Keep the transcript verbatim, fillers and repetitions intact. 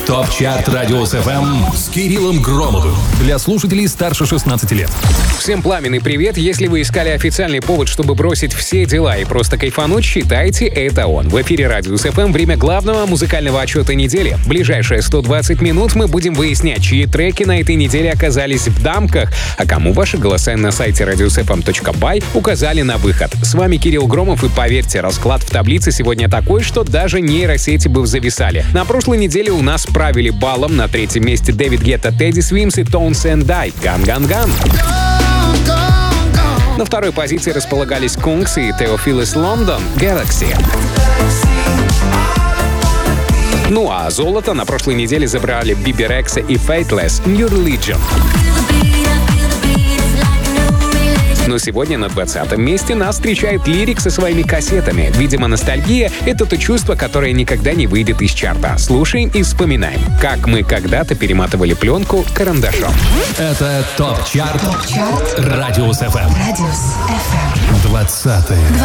ТОП-чарт Радиус эф эм с Кириллом Громовым. Для слушателей старше шестнадцати лет. Всем пламенный привет. Если вы искали официальный повод, чтобы бросить все дела и просто кайфануть, считайте, это он. В эфире Радиус эф эм время главного музыкального отчета недели. Ближайшие сто двадцать минут мы будем выяснять, чьи треки на этой неделе оказались в дамках, а кому ваши голоса на сайте радиус эф эм точка бай указали на выход. С вами Кирилл Громов, и поверьте, расклад в таблице сегодня такой, что даже нейросети бы зависали. На прошлой неделе у нас правили баллом. На третьем месте Дэвид Гетта, Тедди Свимс и Tones and I. Ган-ган-ган. На второй позиции располагались Кункс и Теофилус Лондон. Galaxy. Ну а золото на прошлой неделе забрали Биби Рекса и Faithless. New Religion. Но сегодня на двадцатом месте нас встречает Лирик со своими кассетами. Видимо, ностальгия — это то чувство, которое никогда не выйдет из чарта. Слушаем и вспоминаем, как мы когда-то перематывали пленку карандашом. Это ТОП-чарт Радиус эф эм. Радиус эф эм. двадцатое.